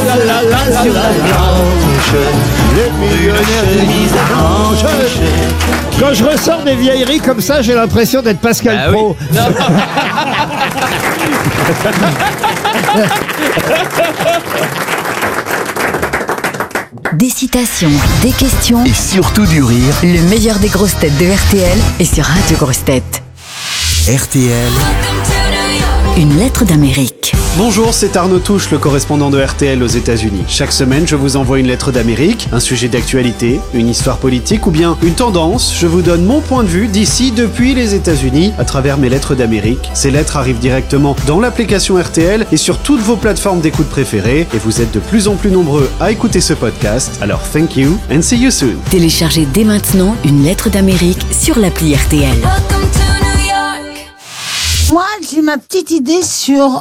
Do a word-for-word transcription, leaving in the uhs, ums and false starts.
la la la la la blanche, les millionnaires chemise blanche. Quand je ressors des vieilleries comme ça, j'ai l'impression d'être Pascal Ah Praud. oui. Des citations, des questions Et surtout du rire. Le meilleur des grosses têtes de R T L est sur Radio Grosses Têtes. R T L. Une lettre d'Amérique. Bonjour, c'est Arnaud Touche, le correspondant de R T L aux États-Unis. Chaque semaine, je vous envoie une lettre d'Amérique, un sujet d'actualité, une histoire politique ou bien une tendance. Je vous donne mon point de vue d'ici, depuis les États-Unis, à travers mes lettres d'Amérique. Ces lettres arrivent directement dans l'application R T L et sur toutes vos plateformes d'écoute préférées. Et vous êtes de plus en plus nombreux à écouter ce podcast. Alors, thank you and see you soon. Téléchargez dès maintenant une lettre d'Amérique sur l'appli R T L. Moi, j'ai ma petite idée sur